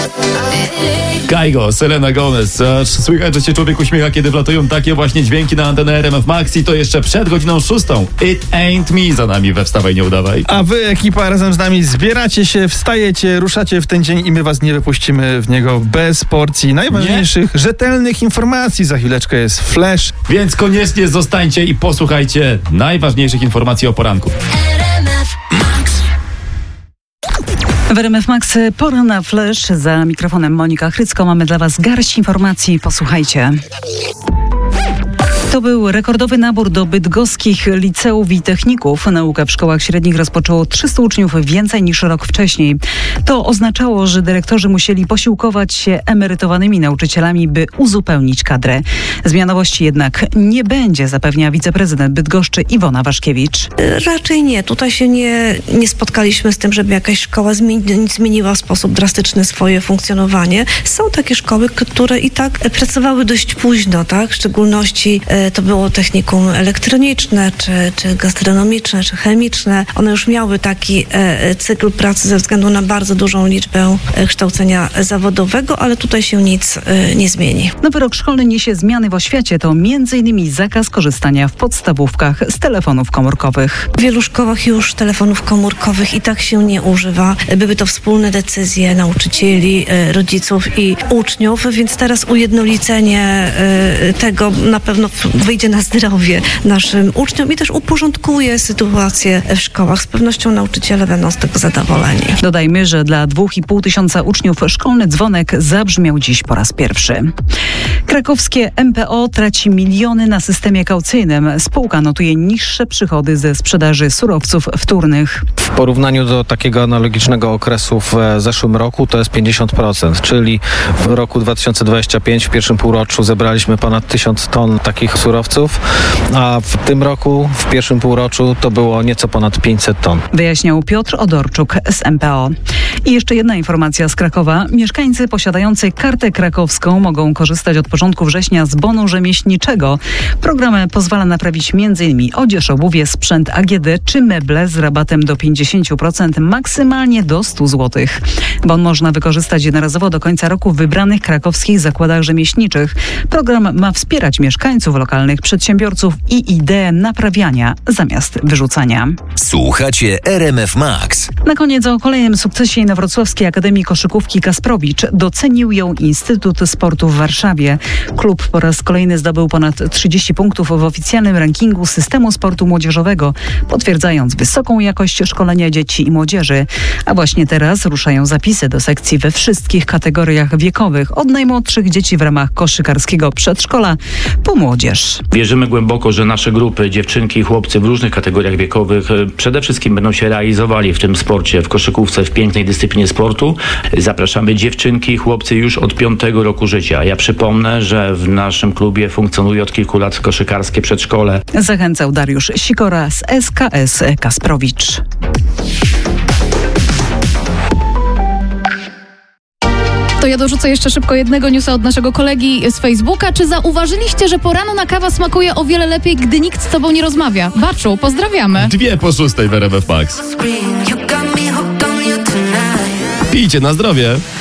Kaigo, Selena Gomez. Aż słychać, że się człowiek uśmiecha, kiedy wlatują takie właśnie dźwięki na antenę RMF Max i to jeszcze przed godziną 6. It ain't me za nami we Wstawaj, nie udawaj. A wy, ekipa, razem z nami zbieracie się, wstajecie, ruszacie w ten dzień i my was nie wypuścimy w niego bez porcji najważniejszych, rzetelnych informacji. Za chwileczkę jest flash. Więc koniecznie zostańcie i posłuchajcie najważniejszych informacji o poranku. W RMF Max pora na flash. Za mikrofonem Monika Chrycko. Mamy dla was garść informacji. Posłuchajcie. To był rekordowy nabór do bydgoskich liceów i techników. Naukę w szkołach średnich rozpoczęło 300 uczniów więcej niż rok wcześniej. To oznaczało, że dyrektorzy musieli posiłkować się emerytowanymi nauczycielami, by uzupełnić kadrę. Zmianowości jednak nie będzie, zapewnia wiceprezydent Bydgoszczy Iwona Waszkiewicz. Raczej nie. Tutaj się nie spotkaliśmy z tym, żeby jakaś szkoła zmieniła w sposób drastyczny swoje funkcjonowanie. Są takie szkoły, które i tak pracowały dość późno, tak? W szczególności to było technikum elektroniczne, czy gastronomiczne, czy chemiczne. One już miały taki cykl pracy ze względu na bardzo dużą liczbę kształcenia zawodowego, ale tutaj się nic nie zmieni. Nowy rok szkolny niesie zmiany w oświacie. To m.in. zakaz korzystania w podstawówkach z telefonów komórkowych. W wielu szkołach już telefonów komórkowych i tak się nie używa. Były to wspólne decyzje nauczycieli, rodziców i uczniów, więc teraz ujednolicenie tego na pewno wyjdzie na zdrowie naszym uczniom i też uporządkuje sytuację w szkołach. Z pewnością nauczyciele będą z tego zadowoleni. Dodajmy, że dla 2,5 tysiąca uczniów szkolny dzwonek zabrzmiał dziś po raz pierwszy. Krakowskie MPO traci miliony na systemie kaucyjnym. Spółka notuje niższe przychody ze sprzedaży surowców wtórnych. W porównaniu do takiego analogicznego okresu w zeszłym roku to jest 50%, czyli w roku 2025 w pierwszym półroczu zebraliśmy ponad 1000 ton takich surowców, a w tym roku, w pierwszym półroczu to było nieco ponad 500 ton. Wyjaśniał Piotr Odorczuk z MPO. I jeszcze jedna informacja z Krakowa. Mieszkańcy posiadający kartę krakowską mogą korzystać od początku września z bonu rzemieślniczego. Program pozwala naprawić m.in. odzież, obuwie, sprzęt AGD czy meble z rabatem do 50%, maksymalnie do 100 zł. Bon można wykorzystać jednorazowo do końca roku w wybranych krakowskich zakładach rzemieślniczych. Program ma wspierać mieszkańców, lokalnych przedsiębiorców i ideę naprawiania zamiast wyrzucania. Słuchacie RMF Max. Na koniec o kolejnym sukcesie Inowrocławskiej Akademii Koszykówki Kasprowicz. Docenił ją Instytut Sportu w Warszawie. Klub po raz kolejny zdobył ponad 30 punktów w oficjalnym rankingu systemu sportu młodzieżowego, potwierdzając wysoką jakość szkolenia dzieci i młodzieży. A właśnie teraz ruszają zapisy do sekcji we wszystkich kategoriach wiekowych, od najmłodszych dzieci w ramach koszykarskiego przedszkola po młodzież. Wierzymy głęboko, że nasze grupy, dziewczynki i chłopcy w różnych kategoriach wiekowych przede wszystkim będą się realizowali w tym sporcie, w koszykówce, w pięknej dyscyplinie sportu. Zapraszamy dziewczynki i chłopcy już od 5 roku życia. Ja przypomnę, że w naszym klubie funkcjonuje od kilku lat koszykarskie przedszkole. Zachęcał Dariusz Sikora z SKS Kasprowicz. To ja dorzucę jeszcze szybko jednego newsa od naszego kolegi z Facebooka. Czy zauważyliście, że poranna kawa smakuje o wiele lepiej, gdy nikt z tobą nie rozmawia? Baczu, pozdrawiamy. 2:06 w RMF Max. Pijcie na zdrowie.